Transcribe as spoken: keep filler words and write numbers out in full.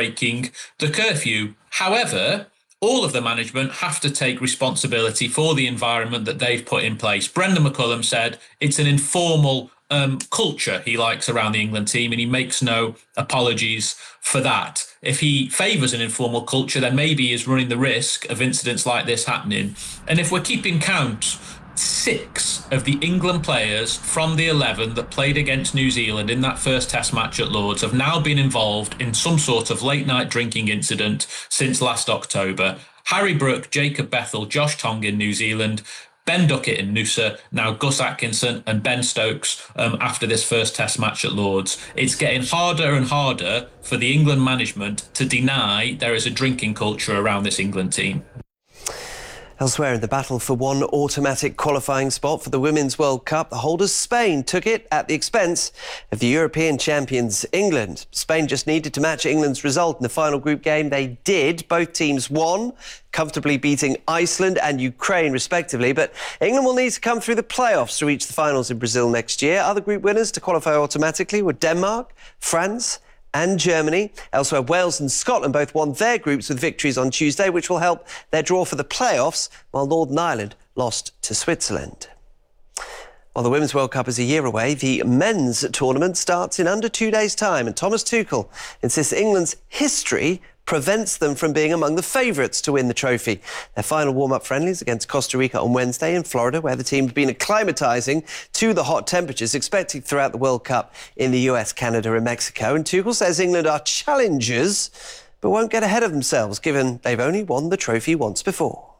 breaking the curfew. However, all of the management have to take responsibility for the environment that they've put in place. Brendan McCullum said it's an informal um, culture he likes around the England team, and he makes no apologies for that. If he favours an informal culture, then maybe he's running the risk of incidents like this happening. And if we're keeping count, six of the England players from the eleven that played against New Zealand in that first test match at Lord's have now been involved in some sort of late night drinking incident since last October. Harry Brook, Jacob Bethell, Josh Tongue in New Zealand, Ben Duckett in Noosa, now Gus Atkinson and Ben Stokes um, after this first test match at Lord's. It's getting harder and harder for the England management to deny there is a drinking culture around this England team. Elsewhere in the battle for one automatic qualifying spot for the Women's World Cup, the holders Spain took it at the expense of the European champions England. Spain just needed to match England's result in the final group game. They did. Both teams won, comfortably beating Iceland and Ukraine respectively. But England will need to come through the playoffs to reach the finals in Brazil next year. Other group winners to qualify automatically were Denmark, France and Germany. Elsewhere, Wales and Scotland both won their groups with victories on Tuesday, which will help their draw for the playoffs, while Northern Ireland lost to Switzerland. While the Women's World Cup is a year away, the men's tournament starts in under two days' time, and Thomas Tuchel insists England's history prevents them from being among the favourites to win the trophy. Their final warm-up friendlies against Costa Rica on Wednesday in Florida, where the team have been acclimatising to the hot temperatures expected throughout the World Cup in the U S, Canada and Mexico. And Tuchel says England are challengers, but won't get ahead of themselves, given they've only won the trophy once before.